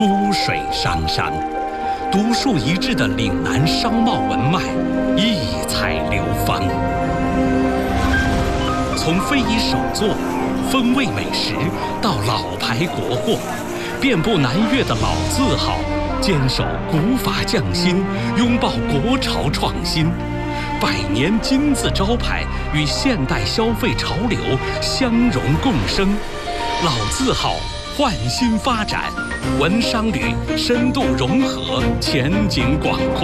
湖水汤山，独树一帜的岭南商贸文脉异彩流芳。从非遗手作、风味美食到老牌国货，遍布南粤的老字号，坚守古法匠心，拥抱国潮创新。百年金字招牌与现代消费潮流相融共生，老字号焕新发展，文商旅深度融合，前景广阔。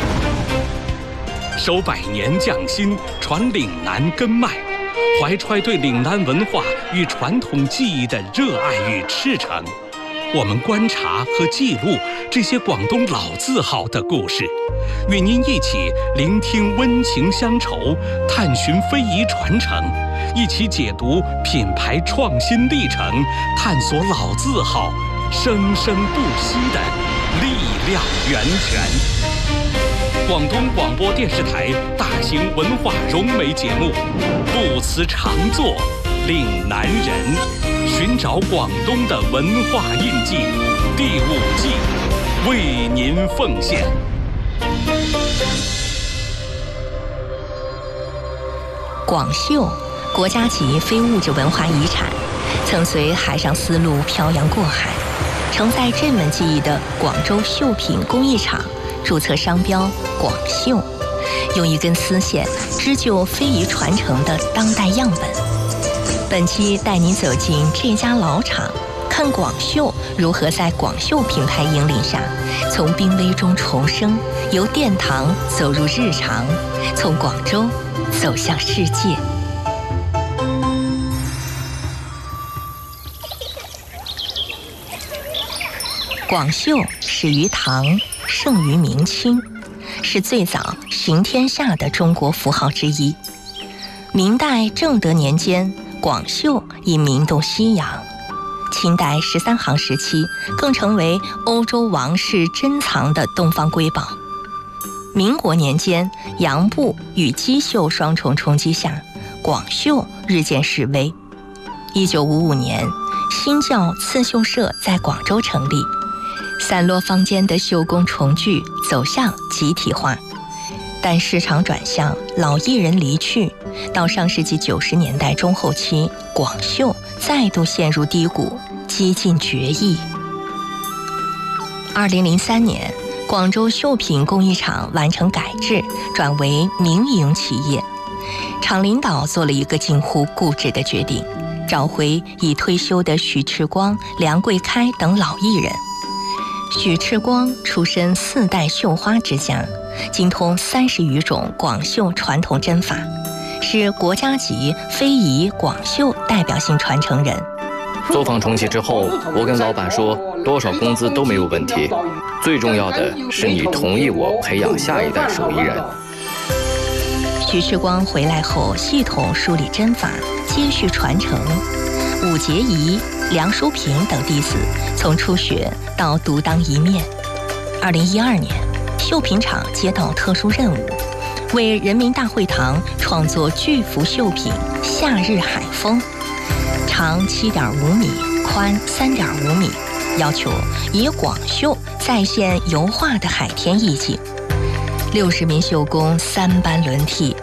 守百年匠心，传岭南根脉，怀揣对岭南文化与传统技艺的热爱与赤诚。我们观察和记录这些广东老字号的故事，与您一起聆听温情乡愁，探寻非遗传承，一起解读品牌创新历程，探索老字号生生不息的力量源泉。广东广播电视台大型文化融媒节目《不辞常作岭南人》，寻找广东的文化印记，第5季为您奉献。 广绣，国家级非物质文化遗产，曾随海上丝路漂洋过海，承载这门技艺的广州绣品工艺厂注册商标广绣，用一根丝线织就非遗传承的当代样本。本期带您走进这家老厂，看广绣如何在广绣品牌引领下，从濒危中重生，由殿堂走入日常，从广州走向世界。广绣始于唐，盛于明清，是最早行天下的中国符号之一。明代正德年间，广绣已名动西洋。清代13行时期，更成为欧洲王室珍藏的东方瑰宝。民国年间，洋布与机绣双重冲击下，广绣日渐式微。1955年，新教刺绣社在广州成立，散落坊间的绣工重聚，走向集体化。但市场转向，老艺人离去，到上世纪90年代中后期，广绣再度陷入低谷，几近绝艺。2003年，广州绣品工艺厂完成改制，转为民营企业。厂领导做了一个近乎固执的决定，找回已退休的许赤光、梁桂开等老艺人。许赤光出身4代绣花之家，精通30余种广绣传统针法，是国家级非遗广绣代表性传承人。 作坊重启之后，我跟老板说，多少工资都没有问题，最重要的是你同意我培养下一代手艺人。 许赤光回来后，系统梳理针法，接续传承。武节仪、梁淑平等弟子从初学到独当一面。2012年，绣品厂接到特殊任务，为人民大会堂创作巨幅绣品《夏日海风》，长7.5米，宽3.5米，要求以广绣再现油画的海天意境。60名绣工3班轮替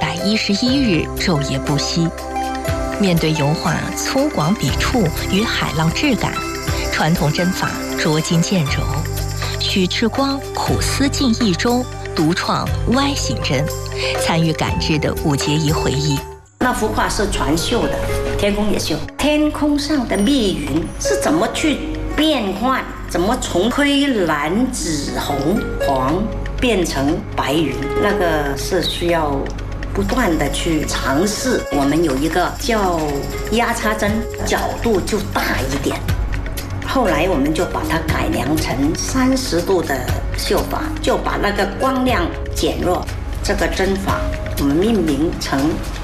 ，111日昼夜不息。面对油画粗犷笔触与海浪质感，传统针法捉襟见肘。许赤光苦思近1周，独创 Y 型针。参与赶制的武节仪回忆， 那幅画是传绣的，天空也绣。天空上的密云是怎么去变换，怎么从灰蓝紫红黄变成白云，那个是需要不断的去尝试。我们有一个叫压擦针，角度就大一点。后来我们就把它改良成30度的绣法，就把那个光亮减弱。这个针法我们命名成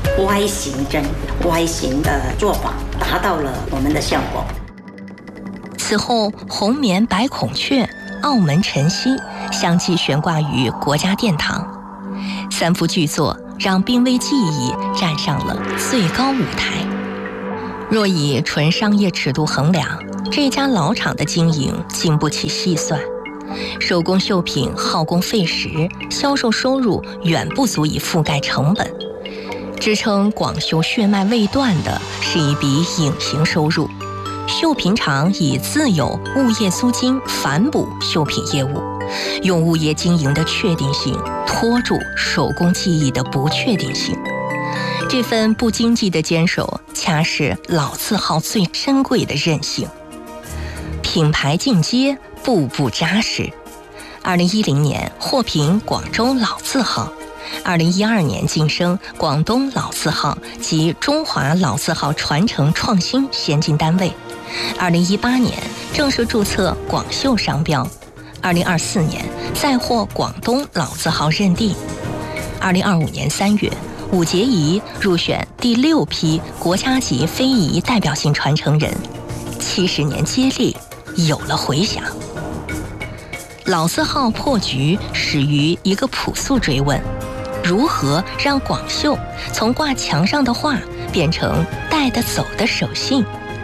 Y 型针 ，Y 型的做法达到了我们的效果。 此后，红棉白孔雀、澳门晨曦相继悬挂于国家殿堂，3幅巨作让濒危技艺站上了最高舞台。若以纯商业尺度衡量， 这家老厂的经营经不起细算，手工绣品耗工费时，销售收入远不足以覆盖成本。支撑广绣血脉未断的是一笔隐形收入。绣品厂以自有物业租金反哺绣品业务，用物业经营的确定性拖住手工技艺的不确定性。这份不经济的坚守，恰是老字号最珍贵的韧性。品牌进阶，步步扎实。2010年获评广州老字号，2012年晋升广东老字号及中华老字号传承创新先进单位。2018年正式注册广绣商标，2024年再获广东老字号认定。2025年3月，武节仪入选第6批国家级非遗代表性传承人。70年接力有了回响。老字号破局始于一个朴素追问：如何让广绣从挂墙上的画变成带得走的手信？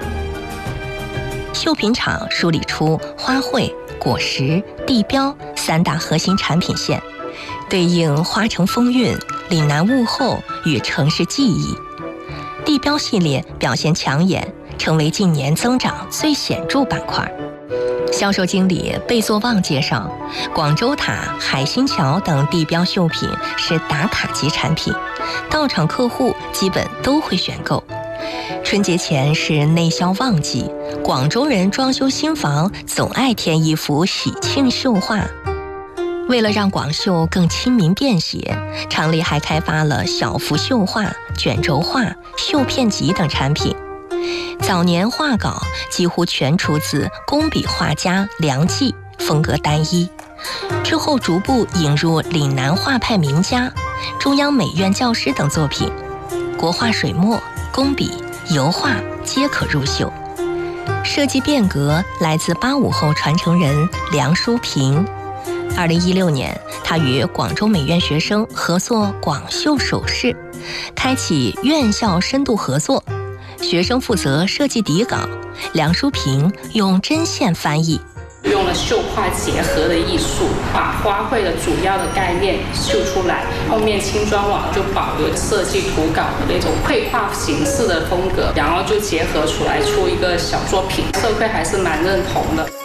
绣品厂梳理出花卉、果实、地标3大核心产品线，对应花城风韵、岭南物候与城市记忆。地标系列表现抢眼，成为近年增长最显著板块。销售经理贝作旺介绍，广州塔、海心桥等地标绣品是打卡级产品，到场客户基本都会选购。春节前是内销旺季，广州人装修新房总爱添一幅喜庆绣画。为了让广绣更亲民便携，厂里还开发了小幅绣画、卷轴画、绣片集等产品。早年画稿几乎全出自工笔画家梁冀，风格单一。之后逐步引入岭南画派名家、中央美院教师等作品，国画水墨、工笔、油画皆可入绣。设计变革来自85后传承人梁淑平。2016年，他与广州美院学生合作广绣首饰，开启院校深度合作。学生负责设计底稿，梁淑平用针线翻译， 用了绣画结合的艺术，把花卉的主要的概念绣出来，后面轻装网就保留设计图稿的那种绘画形式的风格，然后就结合出来出一个小作品，社会还是蛮认同的。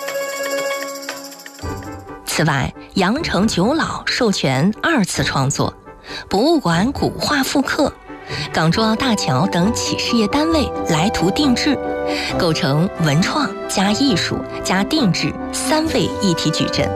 此外，羊城九老授权2次创作，博物馆古画复刻，港珠澳大桥等企事业单位来图定制，构成文创加艺术加定制3位一体矩阵。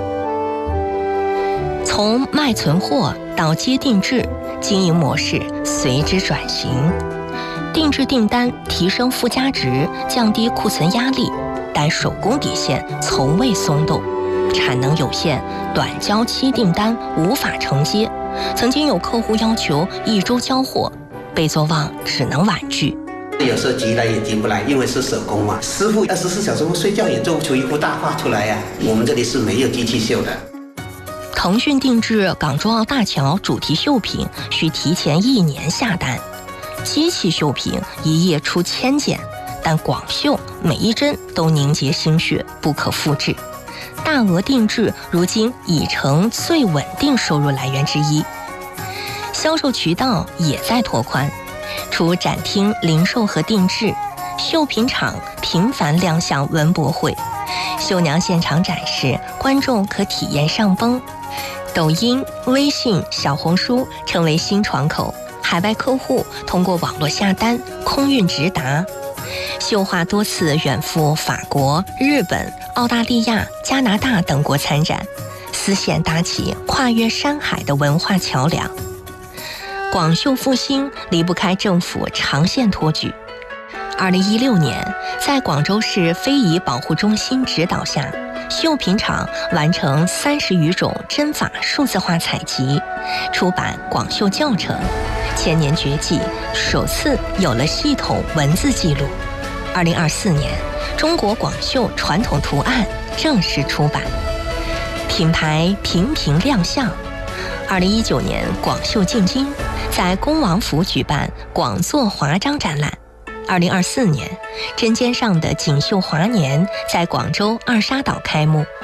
从卖存货到接定制，经营模式随之转型。定制订单提升附加值，降低库存压力，但手工底线从未松动。产能有限，短交期订单无法承接，曾经有客户要求1周交货，贝作旺只能婉拒。 有时候急了也急不来，因为是手工嘛，师傅24小时不睡觉也做不出一幅大画出来呀。我们这里是没有机器绣的。 腾讯定制港珠澳大桥主题绣品需提前1年下单，机器绣品一夜出1000件，但广绣每一针都凝结心血，不可复制。大额定制如今已成最稳定收入来源之一。销售渠道也在拓宽，除展厅、零售和定制，绣品厂频繁亮相文博会，绣娘现场展示，观众可体验上崩。抖音、微信、小红书成为新窗口，海外客户通过网络下单，空运直达。绣画多次远赴法国、日本、澳大利亚、加拿大等国参展，丝线搭起跨越山海的文化桥梁。广绣复兴离不开政府长线托举。2016年，在广州市非遗保护中心指导下，绣品厂完成30余种针法数字化采集，出版广绣教程。千年绝技首次有了系统文字记录。2024年，中国广绣传统图案正式出版，品牌频频亮相。2019年，广绣进京，在恭王府举办广作华章展览。 2024年，针尖上的锦绣华年在广州二沙岛开幕。